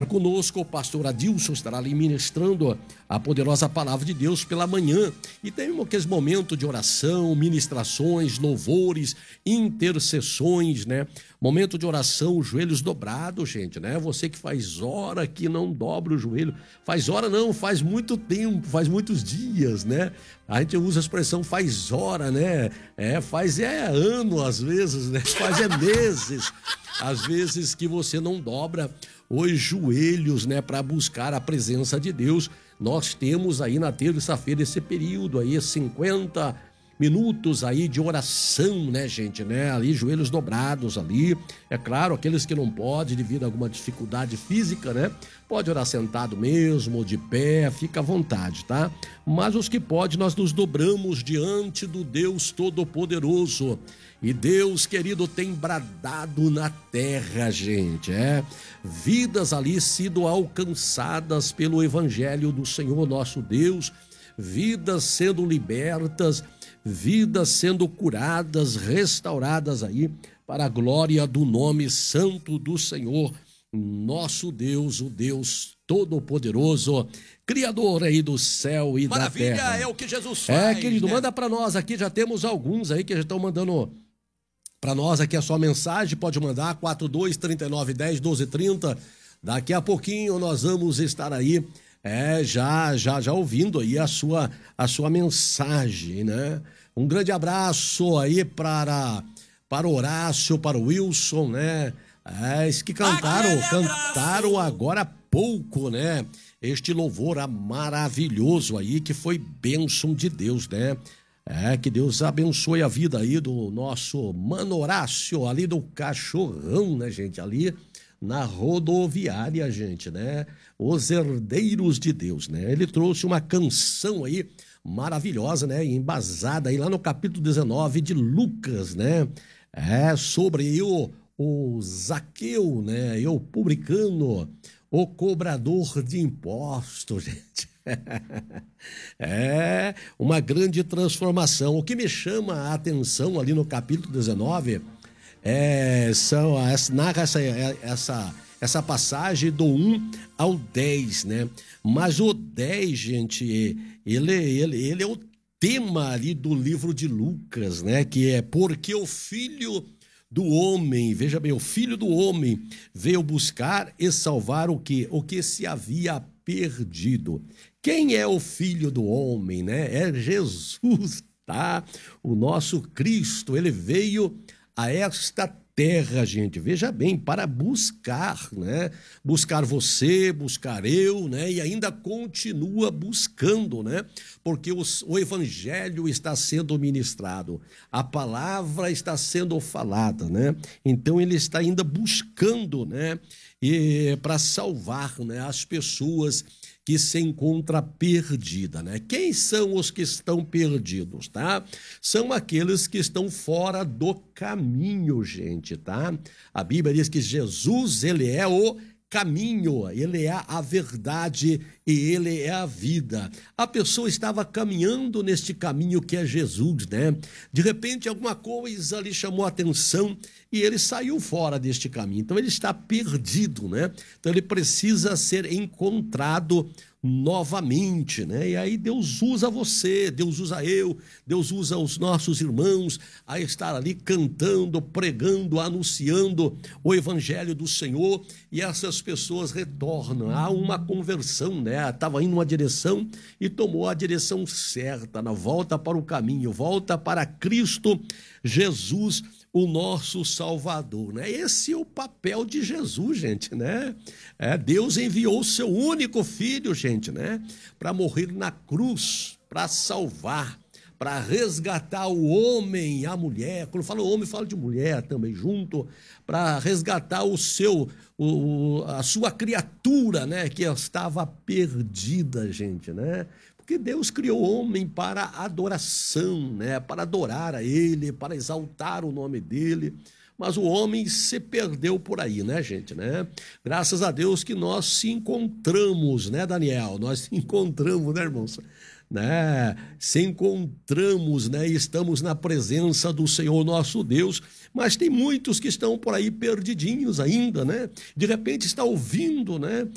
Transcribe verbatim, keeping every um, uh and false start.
conosco o pastor Adilson, estará ali ministrando a poderosa palavra de Deus pela manhã. E tem aqueles momentos de oração, ministrações, louvores, intercessões, né? Momento de oração, joelhos dobrados, gente, né? Você que faz hora que não dobra o joelho. Faz hora não, faz muito tempo, faz muitos dias, né? A gente usa a expressão faz hora, né? É, faz é ano às vezes, né? Faz é meses, às vezes que você não dobra os joelhos, né, para buscar a presença de Deus. Nós temos aí na terça-feira esse período aí, cinquenta minutos aí de oração, né, gente, né, ali joelhos dobrados ali. É claro, aqueles que não podem devido a alguma dificuldade física, né, pode orar sentado mesmo, de pé, fica à vontade, tá? Mas os que podem, nós nos dobramos diante do Deus Todo-Poderoso. E Deus, querido, tem bradado na terra, gente, é, vidas ali sido alcançadas pelo evangelho do Senhor nosso Deus, vidas sendo libertas, vidas sendo curadas, restauradas aí, para a glória do nome santo do Senhor, nosso Deus, o Deus Todo-Poderoso, Criador aí do céu e Maravilha, da terra. Maravilha, é o que Jesus faz. É, querido, né? manda para nós aqui, já temos alguns aí que já estão mandando para nós aqui a sua mensagem, pode mandar quatro dois, trinta e nove, dez, doze, trinta. Daqui a pouquinho nós vamos estar aí, é, já, já, já ouvindo aí a sua, a sua mensagem, né? Um grande abraço aí para, para o Horácio, para o Wilson, né? É, que cantaram, cantaram agora há pouco, né? Este louvor maravilhoso aí, que foi bênção de Deus, né? É, que Deus abençoe a vida aí do nosso Mano Horácio, ali do Cachorrão, né, gente? Ali na rodoviária, gente, né? Os Herdeiros de Deus, né? Ele trouxe uma canção aí maravilhosa, né? Embasada aí lá no capítulo dezenove de Lucas, né? É, sobre o, o Zaqueu, né? E o publicano, o cobrador de impostos, gente. É uma grande transformação. O que me chama a atenção ali no capítulo dezenove é, são, narra essa, essa, essa passagem do um ao dez, né? Mas o dez, gente, ele, ele, ele é o tema ali do livro de Lucas, né? Que é porque o filho do homem, veja bem, o filho do homem veio buscar e salvar o que? O que se havia perdido. Quem é o filho do homem, né? É Jesus, tá? O nosso Cristo, ele veio a esta terra, gente, veja bem, para buscar, né? Buscar você, buscar eu, né? E ainda continua buscando, né? Porque os, o evangelho está sendo ministrado, a palavra está sendo falada, né? Então ele está ainda buscando, né? E para salvar, né, as pessoas que se encontra perdida, né? Quem são os que estão perdidos, tá? São aqueles que estão fora do caminho, gente, tá? A Bíblia diz que Jesus, ele é o caminho, ele é a verdade e ele é a vida. A pessoa estava caminhando neste caminho que é Jesus, né? De repente alguma coisa lhe chamou a atenção e ele saiu fora deste caminho. Então ele está perdido, né? Então ele precisa ser encontrado novamente, né? E aí Deus usa você, Deus usa eu, Deus usa os nossos irmãos a estar ali cantando, pregando, anunciando o evangelho do Senhor, e essas pessoas retornam. Há uma conversão, né? Estava indo uma direção e tomou a direção certa, na volta para o caminho, volta para Cristo Jesus, o nosso Salvador, né? Esse é o papel de Jesus, gente, né? É, Deus enviou o seu único filho, gente, né? Para morrer na cruz, para salvar, para resgatar o homem e a mulher. Quando fala homem, fala de mulher também junto, para resgatar o seu, o, a sua criatura, né? Que estava perdida, gente, né? Porque Deus criou o homem para adoração, né? Para adorar a Ele, para exaltar o nome dEle. Mas o homem se perdeu por aí, né, gente, né? Graças a Deus que nós se encontramos, né, Daniel? Nós se encontramos, né, irmãos? Né? Se encontramos, né? Estamos na presença do Senhor nosso Deus, mas tem muitos que estão por aí perdidinhos ainda, né? De repente está ouvindo, né?